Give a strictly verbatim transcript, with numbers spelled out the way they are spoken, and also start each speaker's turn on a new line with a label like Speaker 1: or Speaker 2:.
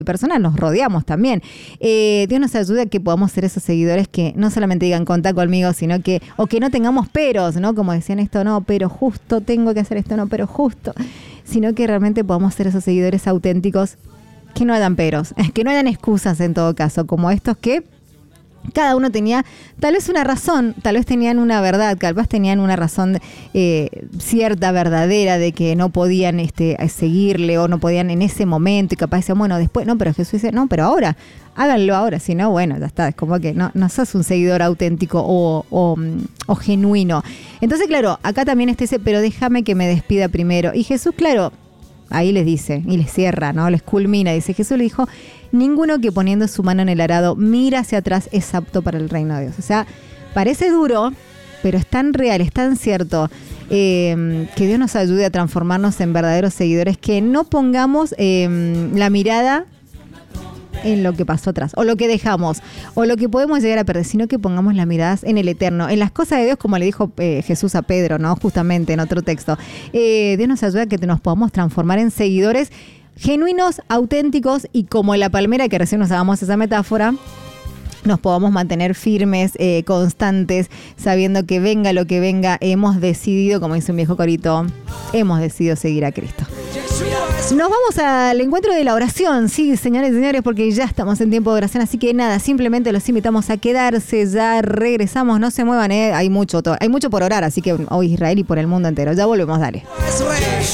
Speaker 1: personal nos rodeamos también. Eh, Dios nos ayude a que podamos ser esos seguidores que no solamente digan contá conmigo, sino que, o que no tengamos peros, ¿no? Como decían esto, no, pero justo tengo que hacer esto, no, pero justo, sino que realmente podamos ser esos seguidores auténticos que no hayan peros, que no hayan excusas en todo caso, como estos que cada uno tenía tal vez una razón, tal vez tenían una verdad, tal vez tenían una razón eh, cierta, verdadera, de que no podían este, seguirle o no podían en ese momento y capaz decían, bueno, después, no, pero Jesús dice, no, pero ahora, háganlo ahora, si no, bueno, ya está, es como que no, no sos un seguidor auténtico o, o, o genuino. Entonces, claro, acá también está ese, pero déjame que me despida primero. Y Jesús, claro, ahí les dice, y les cierra, ¿no? Les culmina, dice, Jesús le dijo, ninguno que poniendo su mano en el arado mira hacia atrás es apto para el reino de Dios. O sea, parece duro, pero es tan real, es tan cierto, eh, que Dios nos ayude a transformarnos en verdaderos seguidores, que no pongamos eh, la mirada en lo que pasó atrás, o lo que dejamos, o lo que podemos llegar a perder, sino que pongamos las miradas en el eterno, en las cosas de Dios, como le dijo eh, Jesús a Pedro, ¿no? Justamente en otro texto. Eh, Dios nos ayuda a que nos podamos transformar en seguidores genuinos, auténticos, y como la palmera, que recién usábamos esa metáfora, nos podamos mantener firmes, eh, constantes, sabiendo que venga lo que venga, hemos decidido, como dice un viejo corito, hemos decidido seguir a Cristo. Nos vamos al encuentro de la oración, sí, señores y señores, porque ya estamos en tiempo de oración, así que nada, simplemente los invitamos a quedarse, ya regresamos, no se muevan, eh, hay mucho, hay mucho por orar, así que hoy Israel y por el mundo entero, ya volvemos, dale.